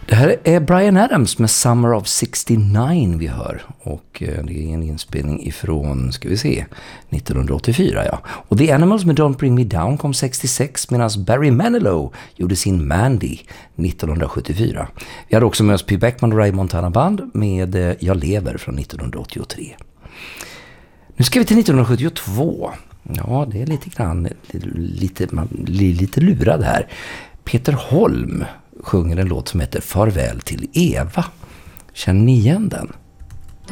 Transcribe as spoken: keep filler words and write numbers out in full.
Det här är Bryan Adams med Summer of sextionio vi hör. Och det är en inspelning ifrån, ska vi se, nittonhundraåttiofyra, ja. Och The Animals med Don't Bring Me Down kom sextiosex, medan Barry Manilow gjorde sin Mandy nittonhundrasjuttiofyra. Vi hade också med oss P. Beckman och Ray Montana Band med Jag lever från nittonhundraåttiotre. Nu ska vi till nittonhundrasjuttiotvå. Ja, det är lite grann, lite, man blir lite lurad här. Peter Holm sjunger en låt som heter Farväl till Eva. Känner ni igen den?